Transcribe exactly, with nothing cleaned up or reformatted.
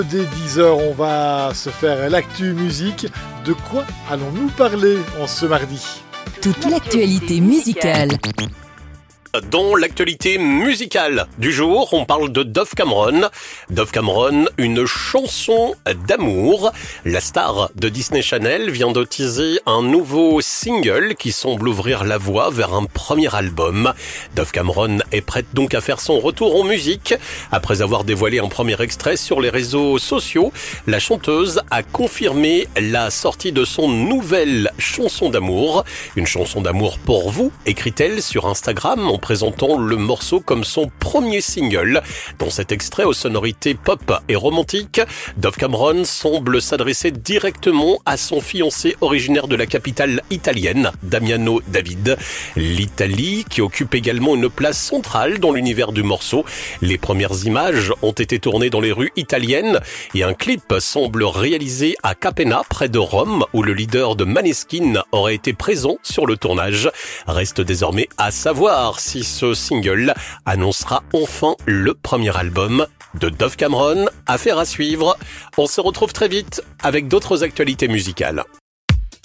Dès dix heures, on va se faire l'actu musique. De quoi allons-nous parler en ce mardi ? Toute l'actualité musicale. Dans l'actualité musicale du jour, on parle de Dove Cameron. Dove Cameron, une chanson d'amour. La star de Disney Channel vient de teaser un nouveau single qui semble ouvrir la voie vers un premier album. Dove Cameron est prête donc à faire son retour en musique. Après avoir dévoilé un premier extrait sur les réseaux sociaux, la chanteuse a confirmé la sortie de son nouvelle chanson d'amour. Une chanson d'amour pour vous, écrit-elle sur Instagram en présentant le morceau comme son premier single. Dans cet extrait aux sonorités pop et romantiques, Dove Cameron semble s'adresser directement à son fiancé originaire de la capitale italienne, Damiano David. L'Italie qui occupe également une place centrale dans l'univers du morceau. Les premières images ont été tournées dans les rues italiennes et un clip semble réalisé à Capena, près de Rome, où le leader de Maneskin aurait été présent sur le tournage. Reste désormais à savoir si si ce single annoncera enfin le premier album de Dove Cameron. Affaire à suivre. On se retrouve très vite avec d'autres actualités musicales.